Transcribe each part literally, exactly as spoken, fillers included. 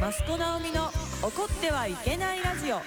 益子直美の怒ってはいけないラジオ。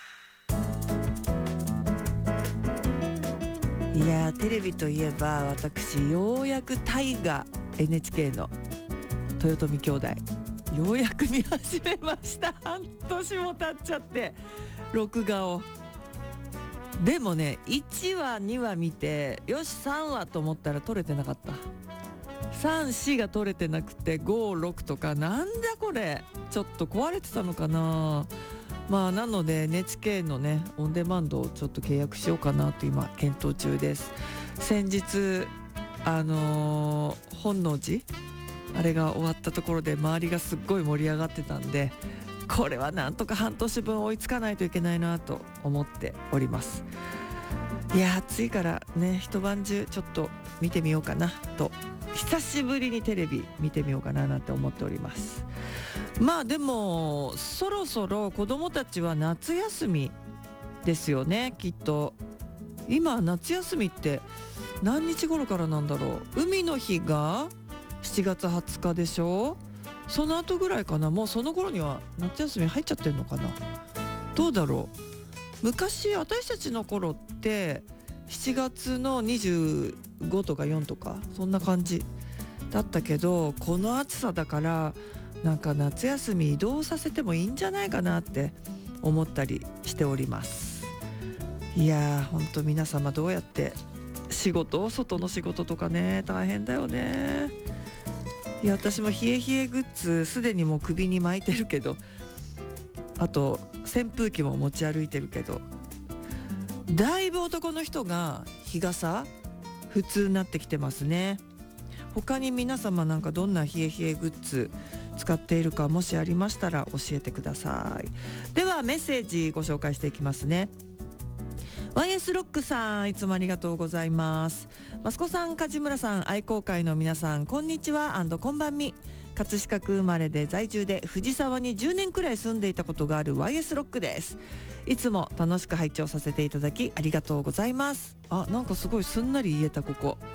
いやー、テレビといえば私ようやく大河 エヌエイチケー の豊臣兄弟ようやく見始めました。半年も経っちゃって録画を。でもね、いちわにわ見てよしさんわと思ったら撮れてなかった。さん、よんが撮れてなくてご、ろくとか、なんだこれ、ちょっと壊れてたのかな。まあなので エヌエイチケー のねオンデマンドをちょっと契約しようかなと今検討中です。先日あのー、本能寺あれが終わったところで周りがすっごい盛り上がってたんで、これはなんとか半年分追いつかないといけないなと思っております。いや暑いからね、一晩中ちょっと見てみようかなと、久しぶりにテレビ見てみようかななんて思っております。まあでもそろそろ子どもたちは夏休みですよね、きっと。今夏休みって何日頃からなんだろう。海の日がしちがつはつかでしょ。その後ぐらいかな。もうその頃には夏休み入っちゃってんのかな。どうだろう。昔私たちの頃ってしちがつのにじゅうごとかよんとかそんな感じだったけど、この暑さだからなんか夏休み移動させてもいいんじゃないかなって思ったりしております。いやー、ほんと皆様どうやって仕事、外の仕事とかね、大変だよね。いや私も冷え冷えグッズすでにもう首に巻いてるけど、あと扇風機も持ち歩いてるけど、だいぶ男の人が日傘普通になってきてますね。他に皆様なんかどんな冷え冷えグッズ使っているか、もしありましたら教えてください。ではメッセージご紹介していきますね。 ワイエス ロックさん、いつもありがとうございます。益子さん、梶村さん、愛好会の皆さん、こんにちは&こんばんみ。葛飾区生まれで在住で藤沢にじゅうねんくらい住んでいたことがある ワイエス ロックです。いつも楽しく拝聴させていただきありがとうございます。あ、なんかすごいすんなり言えた。ここ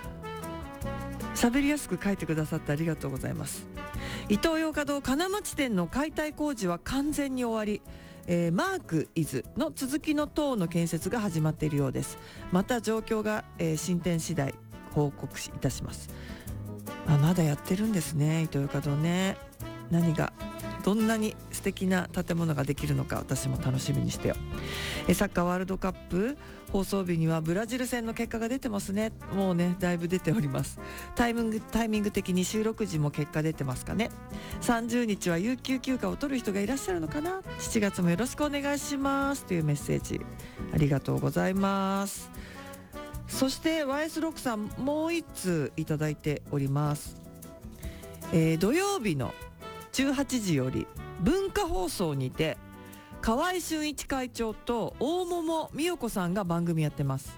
喋りやすく書いてくださってありがとうございます。イトーヨーカドー金町店の解体工事は完全に終わり、えー、マークイズの続きの塔の建設が始まっているようです。また状況が、えー、進展次第報告いたします。あ、まだやってるんですね、イトーヨーカドーね。何がどんなに素敵な建物ができるのか私も楽しみにしてよ。えサッカーワールドカップ放送日にはブラジル戦の結果が出てますね。もうねだいぶ出ております。タイミングタイミング的に収録時も結果出てますかね。さんじゅうにちは有給休暇を取る人がいらっしゃるのかな。しちがつもよろしくお願いしますというメッセージありがとうございます。そして ワイエス ロックさんもう一通いただいております。えー、土曜日のじゅうはちじより文化放送にて河合俊一会長と大桃美代子さんが番組やってます。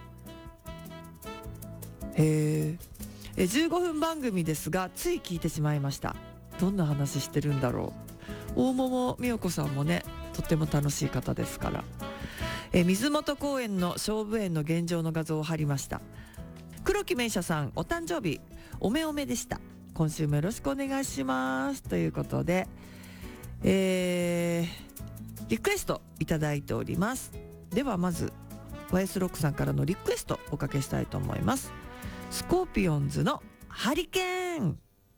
へえ、じゅうごふん番組ですがつい聞いてしまいました。どんな話してるんだろう。大桃美代子さんもねとっても楽しい方ですから。え水元公園の菖蒲園の現状の画像を貼りました。黒木名車さんお誕生日おめおめでした。今週もよろしくお願いしますということで、えー、リクエストいただいております。ではまず ワイエス ロックさんからのリクエストおかけしたいと思います。スコーピオンズのハリケーン。